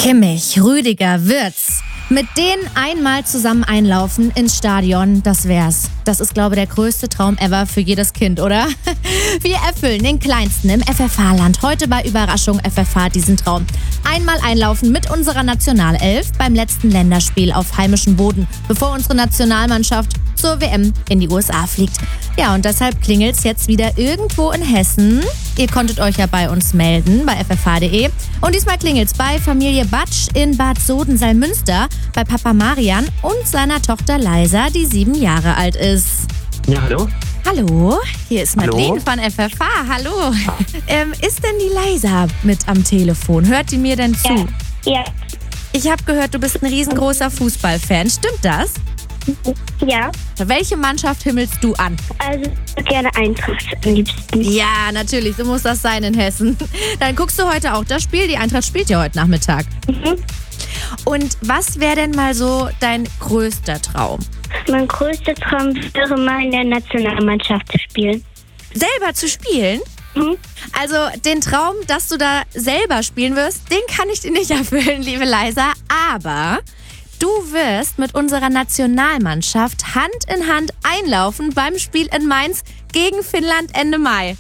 Kimmich, Rüdiger, Wirtz. Mit denen einmal zusammen einlaufen ins Stadion, das wär's. Das ist, glaube ich, der größte Traum ever für jedes Kind, oder? Wir erfüllen den kleinsten im FFH-Land heute bei Überraschung FFH diesen Traum. Einmal einlaufen mit unserer Nationalelf beim letzten Länderspiel auf heimischem Boden, bevor unsere Nationalmannschaft zur WM in die USA fliegt. Ja, und deshalb klingelt's jetzt wieder irgendwo in Hessen. Ihr konntet euch ja bei uns melden, bei ffh.de. Und diesmal klingelt's bei Familie Batsch in Bad Soden-Salmünster, bei Papa Marian und seiner Tochter Leisa, die 7 Jahre alt ist. Ja, hallo? Hallo, hier ist Madeleine Hallo? von FFH. Hallo. Ist denn die Leisa mit am Telefon? Hört die mir denn zu? Ja. Ich habe gehört, du bist ein riesengroßer Fußballfan. Stimmt das? Ja. Welche Mannschaft himmelst du an? Also gerne Eintracht am liebsten. Ja, natürlich, so muss das sein in Hessen. Dann guckst du heute auch das Spiel. Die Eintracht spielt ja heute Nachmittag. Und was wäre denn mal so dein größter Traum? Mein größter Traum wäre mal in der Nationalmannschaft zu spielen. Selber zu spielen? Also den Traum, dass du da selber spielen wirst, den kann ich dir nicht erfüllen, liebe Leisa. Aber du wirst mit unserer Nationalmannschaft Hand in Hand einlaufen beim Spiel in Mainz gegen Finnland Ende Mai.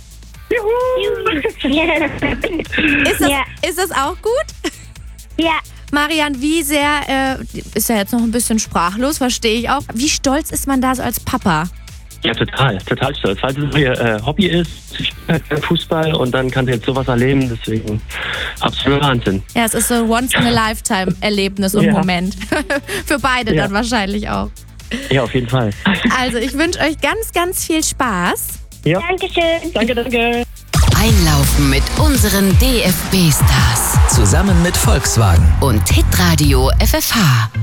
Ist das auch gut? Ja. Marian, wie sehr, ist ja jetzt noch ein bisschen sprachlos, verstehe ich auch. Wie stolz ist man da so als Papa? Ja, total stolz. Weil es ihr Hobby ist, ich spiele Fußball und dann kann sie jetzt sowas erleben, deswegen absolut Wahnsinn. Ja, es ist so ein Once-in-a-Lifetime-Erlebnis und Ja. Moment. Für beide Ja. dann wahrscheinlich auch. Ja, auf jeden Fall. Also, ich wünsche euch ganz, ganz viel Spaß. Ja. Dankeschön. Danke. Einlaufen mit unseren DFB-Stars Zusammen mit Volkswagen. und Hitradio FFH.